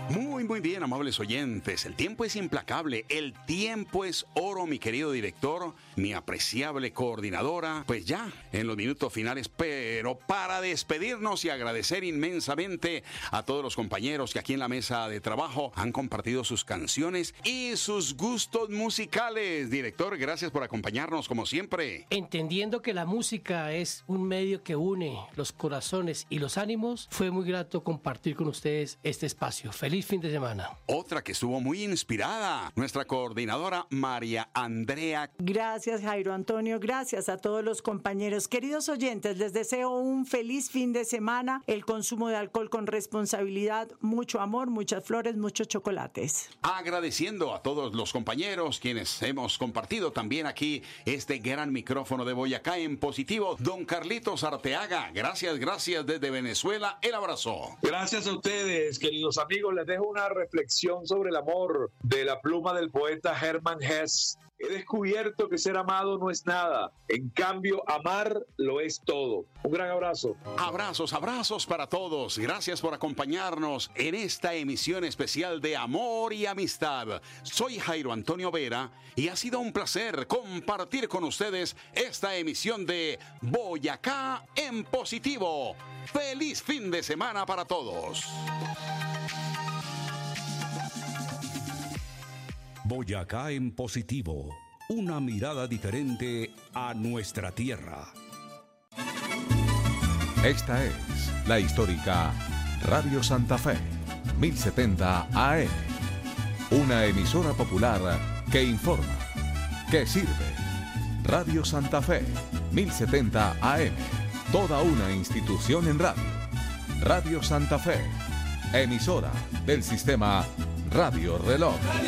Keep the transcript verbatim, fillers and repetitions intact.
Muy, muy bien, amables oyentes. El tiempo es implacable. El tiempo es oro, mi querido director, mi apreciable coordinadora. Pues ya, en los minutos finales, pero para despedirnos y agradecer inmensamente a todos los compañeros que aquí en la mesa de trabajo han compartido sus canciones y sus gustos musicales. Director, gracias por acompañarnos como siempre. Entendiendo que la música es un medio que une los corazones y los ánimos, fue muy grato compartir con ustedes este espacio. Feliz fin de semana. Otra que estuvo muy inspirada, nuestra coordinadora María Andrea. Gracias, Jairo Antonio. Gracias a todos los compañeros. Queridos oyentes, les deseo un feliz fin de semana. El consumo de alcohol con responsabilidad, mucho amor, muchas flores, muchos chocolates. Agradeciendo a todos los compañeros quienes hemos compartido también aquí este gran micrófono de Boyacá en positivo. Don Carlitos Arteaga, gracias, gracias desde Venezuela. El abrazo. Gracias a ustedes, queridos amigos. Les dejo una reflexión sobre el amor de la pluma del poeta Hermann Hesse. He descubierto que ser amado no es nada. En cambio, amar lo es todo. Un gran abrazo. Abrazos, abrazos para todos. Gracias por acompañarnos en esta emisión especial de Amor y Amistad. Soy Jairo Antonio Vera y ha sido un placer compartir con ustedes esta emisión de Boyacá en positivo. ¡Feliz fin de semana para todos! Boyacá en positivo, una mirada diferente a nuestra tierra. Esta es la histórica Radio Santa Fe, mil setenta A M, una emisora popular que informa, que sirve. Radio Santa Fe, mil setenta A M, toda una institución en radio. Radio Santa Fe, emisora del sistema Radio Reloj.